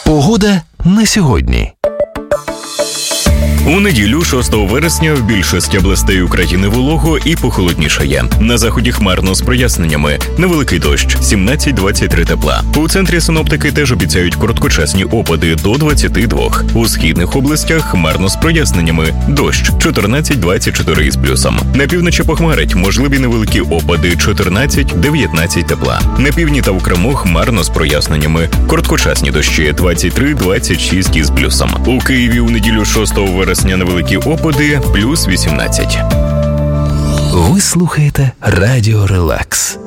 Погода на сьогодні. У неділю, 6 вересня, в більшості областей України волого і похолоднішає. На заході хмарно з проясненнями. Невеликий дощ, 17-23 тепла. У центрі синоптики теж обіцяють короткочасні опади до 22. У східних областях хмарно з проясненнями. Дощ, 14-24 із плюсом. На півночі похмарить, можливі невеликі опади, 14-19 тепла. На півдні та окремо хмарно з проясненнями. Короткочасні дощі, 23-26 із плюсом. У Києві у неділю 6 вересня невеликі опади, плюс 18. Ви слухаєте Радіо Релакс.